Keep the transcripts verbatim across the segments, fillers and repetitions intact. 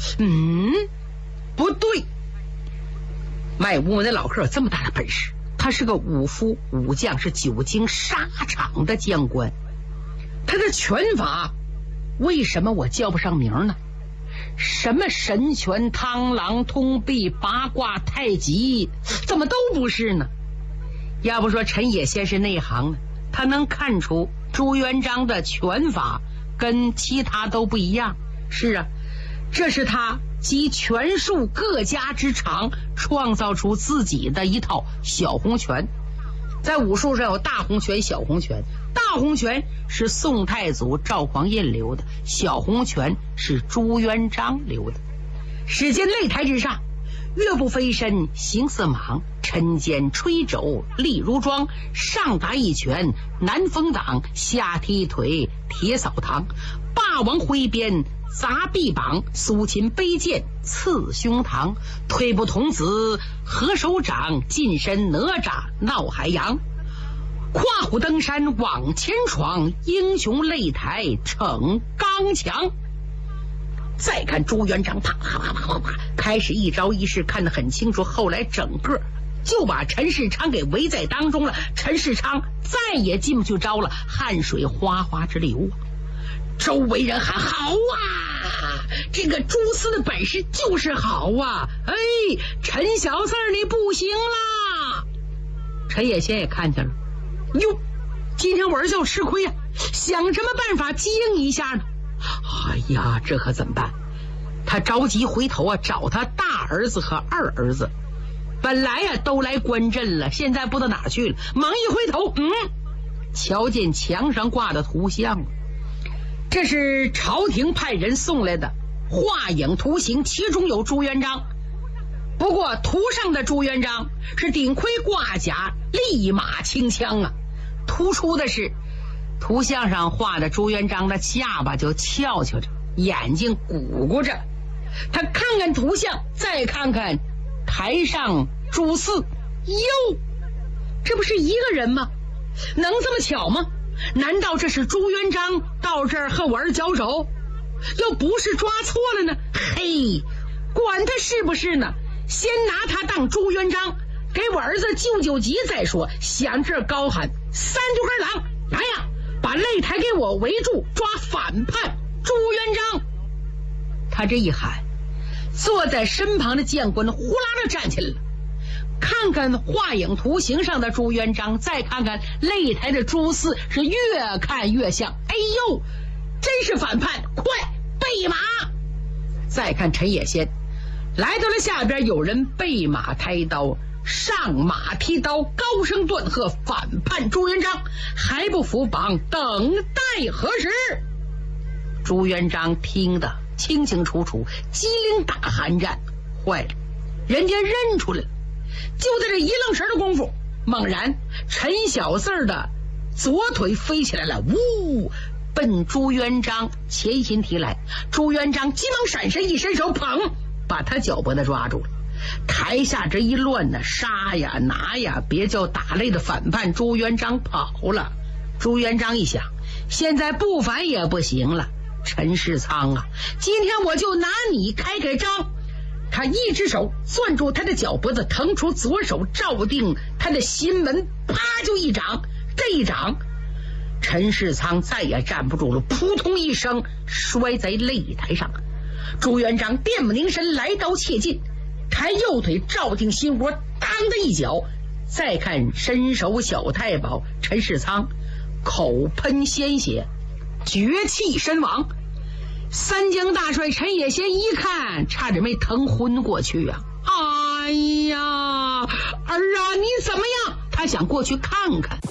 嗯，不对，卖武门的老客有这么大的本事，他是个武夫武将，是久经沙场的将官，他的拳法为什么我叫不上名呢？什么神拳、螳螂、通臂、八卦、太极，怎么都不是呢？要不说陈野先是内行呢，他能看出朱元璋的拳法跟其他都不一样。是啊，这是他集拳术各家之长，创造出自己的一套小红拳。在武术上有大红拳、小红拳，大红拳是宋太祖赵匡胤留的，小红拳是朱元璋留的。史见擂台之上，岳不飞身，形似蟒，抻肩吹肘，力如桩，上打一拳，南风挡，下踢腿，铁扫堂，霸王挥鞭，砸臂膀，苏秦背剑，刺胸膛，退步童子合手掌，近身哪吒闹海洋，跨虎登山往前闯，英雄擂台逞刚强。再看朱元璋，啪啪啪啪啪，开始一招一式看得很清楚，后来整个就把陈世昌给围在当中了。陈世昌再也进不去招了，汗水哗哗之流啊！周围人喊好啊，这个朱四的本事就是好啊！哎，陈小四你不行啦！陈野先也看见了，哟，今天我儿子要吃亏啊，想什么办法接应一下呢？哎呀，这可怎么办？他着急回头啊，找他大儿子和二儿子。本来呀、啊、都来观阵了，现在不知道哪去了。忙一回头，嗯，瞧见墙上挂的图像，这是朝廷派人送来的画影图形，其中有朱元璋。不过图上的朱元璋是顶盔挂甲，立马清枪啊。突出的是图像上画的朱元璋的下巴就翘翘着，眼睛鼓鼓着。他看看图像，再看看台上朱四，哟，这不是一个人吗？能这么巧吗？难道这是朱元璋到这儿和我儿交手？要不是抓错了呢？嘿，管他是不是呢，先拿他当朱元璋，给我儿子救救急再说。想这高喊三毒根狼，来呀，把擂台给我围住，抓反叛朱元璋。他这一喊，坐在身旁的将官呼啦的站起来了，看看画影图形上的朱元璋，再看看擂台的朱四，是越看越像。哎呦，真是反叛，快备马！再看陈野先，来到了下边，有人备马抬刀，上马提刀，高声断喝，反叛朱元璋，还不服绑，等待何时？朱元璋听得清清楚楚，机灵打寒战，坏了，人家认出来了。就在这一愣神的功夫，猛然陈小四的左腿飞起来了，呜，奔朱元璋前心提来。朱元璋急忙闪身，一伸手，砰，把他脚脖子抓住了。台下这一乱呢，杀呀拿呀，别叫打累的反叛朱元璋跑了。朱元璋一想，现在不反也不行了，陈世昌啊，今天我就拿你开开张。他一只手攥住他的脚脖子，腾出左手照定他的心门，啪就一掌。这一掌，陈世昌再也站不住了，扑通一声摔在擂台上。朱元璋电目凝神，来刀切近，抬右腿照定心窝，当的一脚。再看身手小太保陈世昌，口喷鲜血，绝气身亡。三江大帅陈野先一看，差点没疼昏过去啊！哎呀，儿啊，你怎么样？他想过去看看。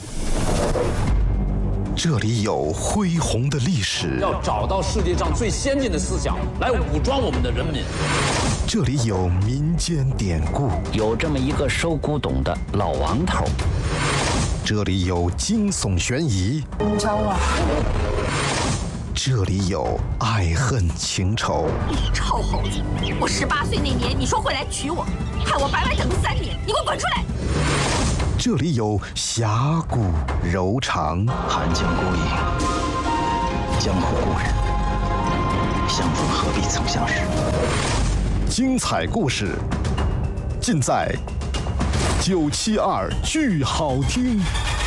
这里有恢宏的历史， 要找到世界上最先进的思想来武装我们的人民。 这里有民间典故， 有这么一个收古董的老王头。 这里有惊悚悬疑， 你找我？ 这里有爱恨情仇。 你臭猴子！我十八岁那年，你说会来娶我，害我白白等了三年，你给我滚出来！ 这里有侠骨柔肠。 寒江孤影，江湖故人，相逢何必曾相识。 精彩故事，尽在九七二剧好听。